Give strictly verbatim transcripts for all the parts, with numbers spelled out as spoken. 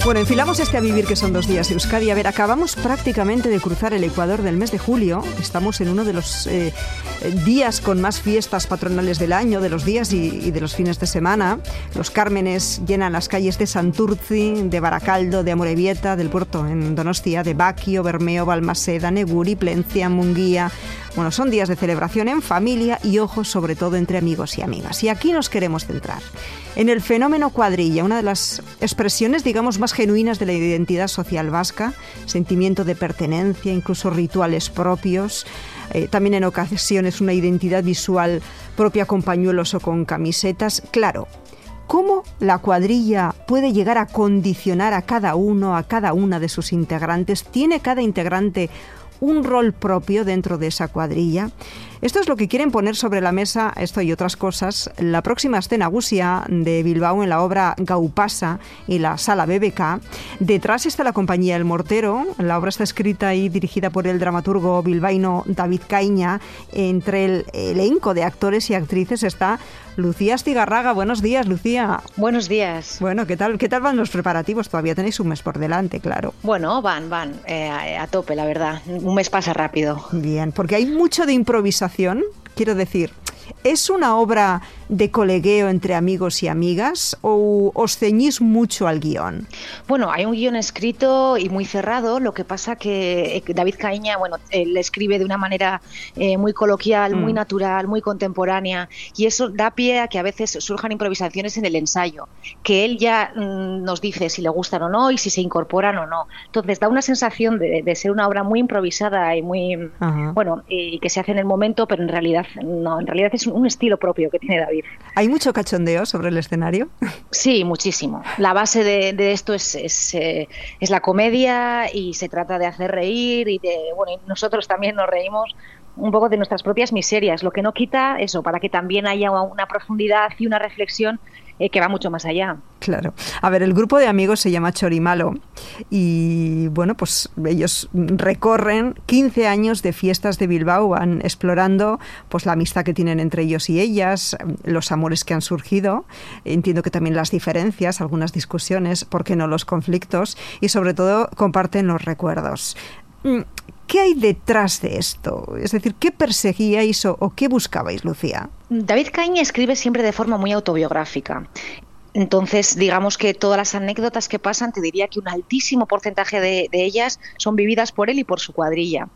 Bueno, enfilamos este A Vivir, que son dos días de Euskadi. A ver, acabamos prácticamente de cruzar el ecuador del mes de julio. Estamos en uno de los eh, días con más fiestas patronales del año, de los días y, y de los fines de semana. Los cármenes llenan las calles de Santurtzi, de Baracaldo, de Amorebieta, del puerto en Donostia, de Baquio, Bermeo, Balmaseda, Neguri, Plencia, Munguía. Bueno, son días de celebración en familia y, ojo, sobre todo entre amigos y amigas. Y aquí nos queremos centrar en el fenómeno cuadrilla, una de las expresiones, digamos, más genuinas de la identidad social vasca, sentimiento de pertenencia, incluso rituales propios, eh, también en ocasiones una identidad visual propia con pañuelos o con camisetas. Claro, ¿cómo la cuadrilla puede llegar a condicionar a cada uno, a cada una de sus integrantes? ¿Tiene cada integrante un rol propio dentro de esa cuadrilla? Esto es lo que quieren poner sobre la mesa, esto y otras cosas, la próxima escena gusia de Bilbao en la obra Gaupasa y la Sala B B K. Detrás está la compañía El Mortero. La obra está escrita y dirigida por el dramaturgo bilbaíno David Caíña. Entre el elenco de actores y actrices está Lucía Astigarraga. Buenos días, Lucía. Buenos días. Bueno, ¿qué tal, qué tal van los preparativos? Todavía tenéis un mes por delante, claro. Bueno, van, van, eh, a tope, la verdad. Un mes pasa rápido. Bien, porque hay mucho de improvisación. Quiero decir, ¿es una obra de colegueo entre amigos y amigas o os ceñís mucho al guión? Bueno, hay un guión escrito y muy cerrado. Lo que pasa que David Caíña, bueno, él escribe de una manera eh, muy coloquial, mm. muy natural, muy contemporánea, y eso da pie a que a veces surjan improvisaciones en el ensayo, que él ya mm, nos dice si le gustan o no y si se incorporan o no. Entonces da una sensación de, de ser una obra muy improvisada y muy, Ajá. bueno, y que se hace en el momento, pero en realidad no, en realidad es un estilo propio que tiene David. ¿Hay mucho cachondeo sobre el escenario? Sí, muchísimo. La base de, de esto es, es, eh, es la comedia, y se trata de hacer reír y de, bueno, y nosotros también nos reímos un poco de nuestras propias miserias, lo que no quita eso, para que también haya una profundidad y una reflexión eh, que va mucho más allá. Claro. A ver, el grupo de amigos se llama Chorimalo y, bueno, pues ellos recorren quince años de fiestas de Bilbao, van explorando pues la amistad que tienen entre ellos y ellas, los amores que han surgido, entiendo que también las diferencias, algunas discusiones, ¿por qué no los conflictos? Y sobre todo comparten los recuerdos. ¿Qué hay detrás de esto? Es decir, ¿qué perseguíais o, o qué buscabais, Lucía? David Caíña escribe siempre de forma muy autobiográfica. Entonces, digamos que todas las anécdotas que pasan, te diría que un altísimo porcentaje de, de ellas son vividas por él y por su cuadrilla.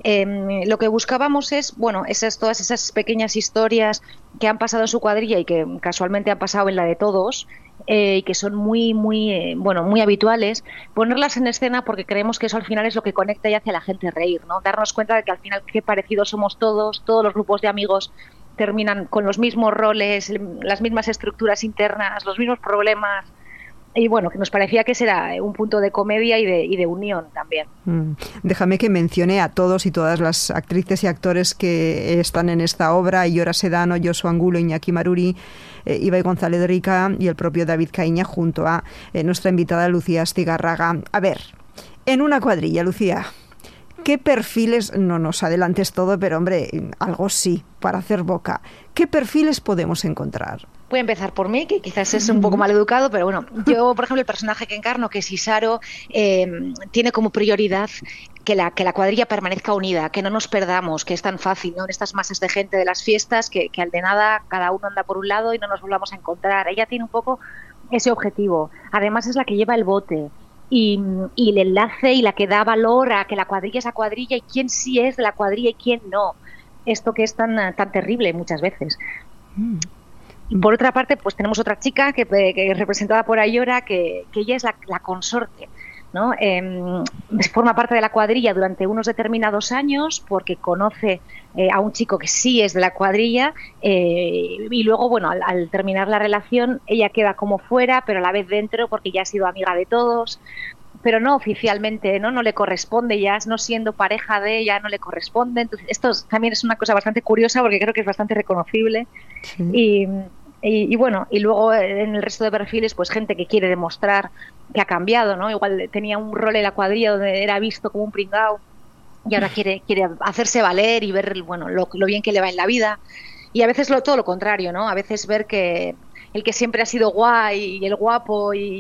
Eh, lo que buscábamos es, bueno, esas, todas esas pequeñas historias que han pasado en su cuadrilla y que casualmente han pasado en la de todos, eh, y que son muy, muy, eh, bueno, muy habituales, ponerlas en escena porque creemos que eso al final es lo que conecta y hace a la gente reír, ¿no? Darnos cuenta de que al final qué parecidos somos todos, todos los grupos de amigos terminan con los mismos roles, las mismas estructuras internas, los mismos problemas. Y bueno, que nos parecía que ese era un punto de comedia y de, y de unión también. Mm. Déjame que mencione a todos y todas las actrices y actores que están en esta obra: Iora Sedano, Josu Angulo, Iñaki Maruri, eh, Ibai González Rica y el propio David Caíña, junto a eh, nuestra invitada Lucía Astigarraga. A ver, en una cuadrilla, Lucía, ¿qué perfiles, no nos adelantes todo, pero hombre, algo sí, para hacer boca, ¿qué perfiles podemos encontrar? Voy a empezar por mí, que quizás es un poco mal educado, pero bueno, yo, por ejemplo, el personaje que encarno, que es Isaro, eh, tiene como prioridad que la, que la cuadrilla permanezca unida, que no nos perdamos, que es tan fácil, ¿no?, en estas masas de gente de las fiestas, que, que al de nada cada uno anda por un lado y no nos volvamos a encontrar. Ella tiene un poco ese objetivo. Además es la que lleva el bote y, y el enlace y la que da valor a que la cuadrilla es la cuadrilla y quién sí es de la cuadrilla y quién no. Esto que es tan, tan terrible muchas veces. Mm. Por otra parte, pues tenemos otra chica que, que representada por Ayora, que, que ella es la, la consorte, ¿no? Eh, forma parte de la cuadrilla durante unos determinados años porque conoce eh, a un chico que sí es de la cuadrilla, eh, y luego, bueno, al, al terminar la relación ella queda como fuera, pero a la vez dentro porque ya ha sido amiga de todos, pero no oficialmente, ¿no? No le corresponde, ya no siendo pareja de ella, no le corresponde. Entonces, esto también es una cosa bastante curiosa porque creo que es bastante reconocible. Sí. Y Y, y bueno, y luego en el resto de perfiles, pues gente que quiere demostrar que ha cambiado, ¿no? Igual tenía un rol en la cuadrilla donde era visto como un pringao y ahora quiere quiere hacerse valer y ver, bueno, lo, lo bien que le va en la vida. Y a veces lo, todo lo contrario, ¿no? A veces ver que el que siempre ha sido guay y el guapo y,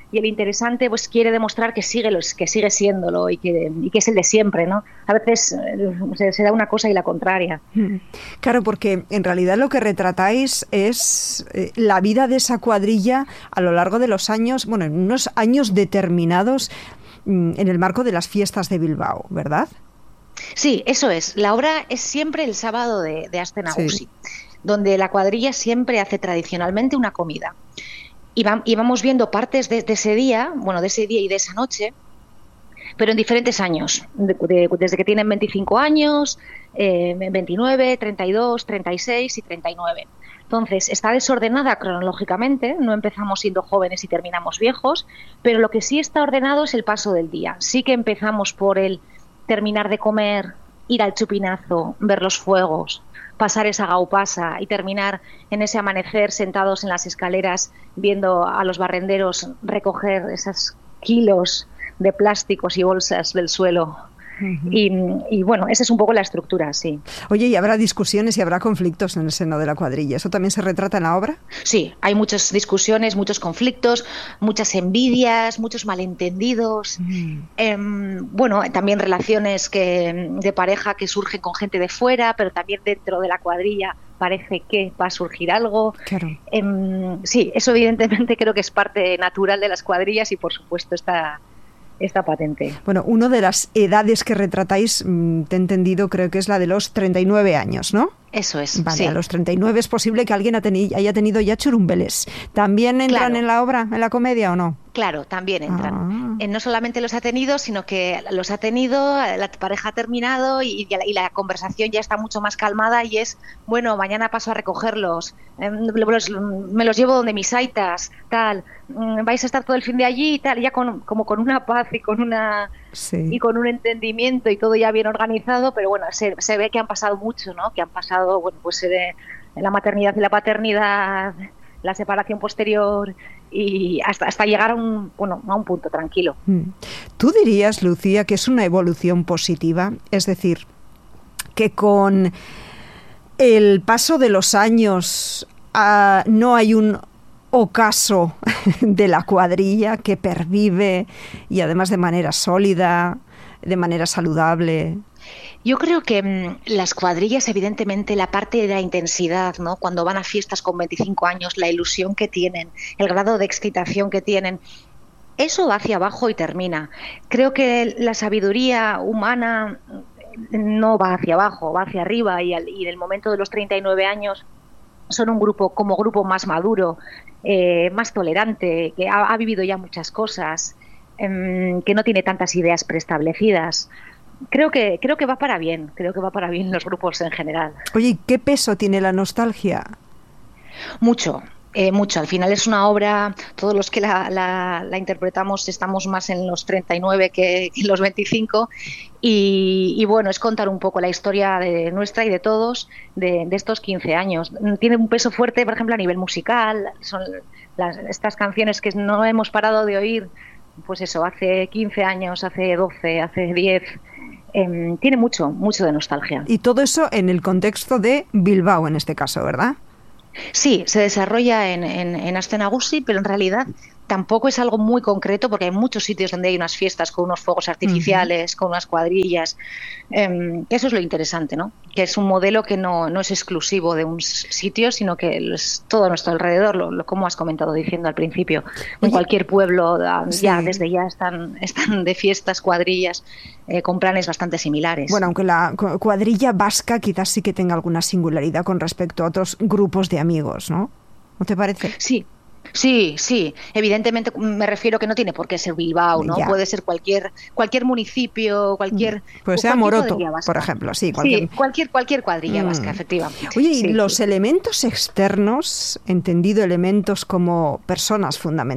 y el interesante pues quiere demostrar que sigue, los, que sigue siéndolo y que, y que es el de siempre, ¿no? A veces eh, se, se da una cosa y la contraria. Claro, porque en realidad lo que retratáis es eh, la vida de esa cuadrilla a lo largo de los años, bueno, en unos años determinados mm, en el marco de las fiestas de Bilbao, ¿verdad? Sí, eso es. La obra es siempre el sábado de, de Aste Nagusi, sí, donde la cuadrilla siempre hace tradicionalmente una comida. Y, va, y vamos viendo partes de, de ese día, bueno, de ese día y de esa noche, pero en diferentes años, de, de, desde que tienen veinticinco años, eh, veintinueve, treinta y dos, treinta y seis y treinta y nueve. Entonces, está desordenada cronológicamente, no empezamos siendo jóvenes y terminamos viejos, pero lo que sí está ordenado es el paso del día. Sí que empezamos por el terminar de comer, ir al chupinazo, ver los fuegos, pasar esa gaupasa y terminar en ese amanecer sentados en las escaleras viendo a los barrenderos recoger esos kilos de plásticos y bolsas del suelo. Uh-huh. y, y bueno, esa es un poco la estructura, sí. Oye, ¿y habrá discusiones y habrá conflictos en el seno de la cuadrilla? ¿Eso también se retrata en la obra? Sí, hay muchas discusiones, muchos conflictos, muchas envidias, muchos malentendidos. Uh-huh. eh, bueno, también relaciones que, de pareja que surgen con gente de fuera, pero también dentro de la cuadrilla parece que va a surgir algo. Claro. Eh, sí, eso evidentemente creo que es parte natural de las cuadrillas y por supuesto está... Está patente. Bueno, una de las edades que retratáis, te he entendido, creo que es la de los treinta y nueve años, ¿no? Eso es, vale, sí. A los treinta y nueve es posible que alguien haya tenido ya churumbeles. ¿También entran claro. en la obra, en la comedia o no? Claro, también entran. Ah. Eh, no solamente los ha tenido, sino que los ha tenido, la pareja ha terminado y, y la conversación ya está mucho más calmada y es, bueno, mañana paso a recogerlos, eh, los, me los llevo donde mis aitas, tal, vais a estar todo el fin de allí y tal, ya con, como con una paz y con una sí. y con un entendimiento y todo ya bien organizado, pero bueno, se, se ve que han pasado mucho, ¿no? Que han pasado, bueno, pues eh, la maternidad y la paternidad, la separación posterior y hasta, hasta llegar a un, bueno, a un punto tranquilo. ¿Tú dirías, Lucía, que es una evolución positiva? Es decir, que con el paso de los años uh, no hay un ocaso de la cuadrilla que pervive y además de manera sólida, de manera saludable. Yo creo que mmm, las cuadrillas, evidentemente, la parte de la intensidad, ¿no? Cuando van a fiestas con veinticinco años, la ilusión que tienen, el grado de excitación que tienen, eso va hacia abajo y termina. Creo que la sabiduría humana no va hacia abajo, va hacia arriba y, al, y en el momento de los treinta y nueve años son un grupo, como grupo más maduro, eh, más tolerante, que ha, ha vivido ya muchas cosas, eh, que no tiene tantas ideas preestablecidas. Creo que creo que va para bien, creo que va para bien los grupos en general. Oye, ¿qué peso tiene la nostalgia? Mucho, eh, mucho. Al final es una obra, todos los que la, la, la interpretamos estamos más en los treinta y nueve que, que en los veinticinco y, y bueno, es contar un poco la historia de nuestra y de todos de, de estos quince años. Tiene un peso fuerte, por ejemplo, a nivel musical, son las, estas canciones que no hemos parado de oír, pues eso, hace quince años, hace doce, hace diez... Eh, tiene mucho, mucho de nostalgia. Y todo eso en el contexto de Bilbao, en este caso, ¿verdad? Sí, se desarrolla en, en, en Aste Nagusi, pero en realidad tampoco es algo muy concreto porque hay muchos sitios donde hay unas fiestas con unos fuegos artificiales, uh-huh. con unas cuadrillas. Eh, eso es lo interesante, ¿no? Que es un modelo que no, no es exclusivo de un sitio, sino que es todo a nuestro alrededor, lo, lo, como has comentado diciendo al principio. En Oye, cualquier pueblo sí. ya desde ya están, están de fiestas, cuadrillas, eh, con planes bastante similares. Bueno, aunque la cuadrilla vasca quizás sí que tenga alguna singularidad con respecto a otros grupos de amigos, ¿no? ¿No te parece? Sí. Sí, sí, evidentemente me refiero que no tiene por qué ser Bilbao, ¿no? Ya. Puede ser cualquier cualquier municipio, cualquier... Puede ser Amoroto, por ejemplo, sí. Cualquier... Sí, cualquier, cualquier cuadrilla mm. vasca, efectivamente. Oye, ¿y sí, los sí. elementos externos, entendido elementos como personas fundamentales,